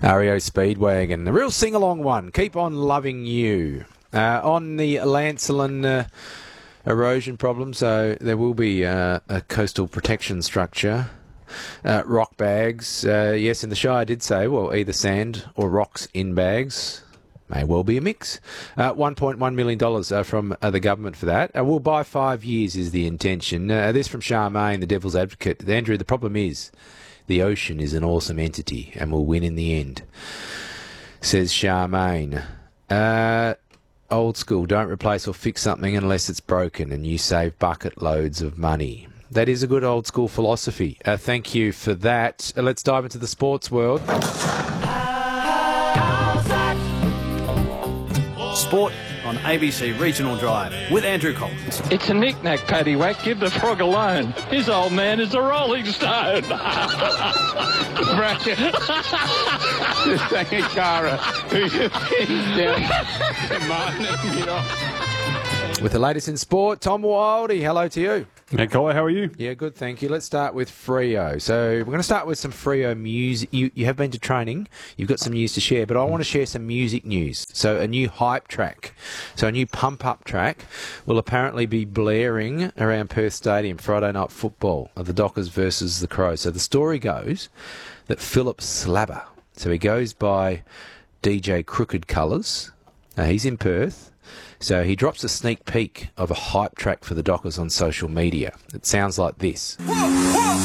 REO Speedwagon, the real sing-along one. Keep on loving you. On the Lancelin erosion problem, so there will be a coastal protection structure. Rock bags. Yes, in the Shire did say, well, either sand or rocks in bags. May well be a mix. $1.1 million from the government for that. We'll buy 5 years is the intention. This from Charmaine, the devil's advocate. Andrew, the problem is the ocean is an awesome entity and will win in the end, says Charmaine. Old school, don't replace or fix something unless it's broken and you save bucket loads of money. That is a good old school philosophy. Thank you for that. Let's dive into the sports world. Sport on ABC Regional Drive with Andrew Collins. It's a knick-knack, paddywhack. Give the frog alone. His old man is a rolling stone. Bracket. Just like a Cara. With the latest in sport, Tom Wildey, hello to you. Hey, Collar, how are you? Yeah, good, thank you. Let's start with Freo. So we're going to start with some Freo music. You have been to training. You've got some news to share, but I want to share some music news. So a new hype track. So a new pump-up track will apparently be blaring around Perth Stadium Friday night football of the Dockers versus the Crows. So the story goes that Philip Slabber, so he goes by DJ Crooked Colours. He's in Perth. So he drops a sneak peek of a hype track for the Dockers on social media. It sounds like this. Whoa, whoa,